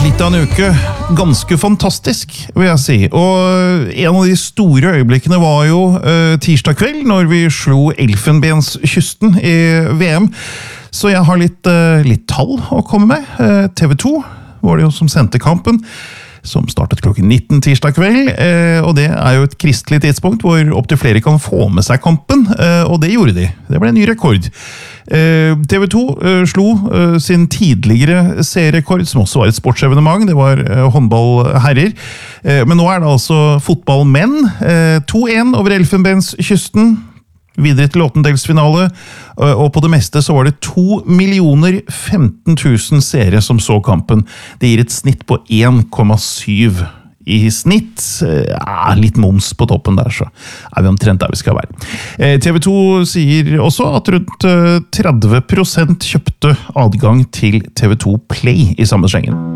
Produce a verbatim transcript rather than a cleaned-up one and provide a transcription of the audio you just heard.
Litt av en uke, ganske fantastisk, vil jeg si. Og en av de store øyeblikkene var jo uh, tirsdag kveld, når vi slo Elfenbenskysten i V M. Så jeg har litt, uh, litt tall å komme med. Uh, T V to var det jo som sendte kampen, som startet klokken nitten tirsdag kveld, uh, og det er jo et kristelig tidspunkt hvor opp til flere kan få med seg kampen, uh, og det gjorde de. Det ble en ny rekord. T V to slo sin tidligere serierekord, som også var et sportsevenement. Det var håndballherrer. Men nå er det altså fotballmenn. to en over Elfenbenskysten. Videre til åttendedelsfinale. Og på det meste så var det to millioner femten tusen seere som så kampen. Det gir et snitt på en komma syv. I snitt, ja, litt moms på toppen der, så er vi omtrent der vi skal være. T V to sier også at rundt tretti prosent kjøpte adgang til T V to Play i samme slengen.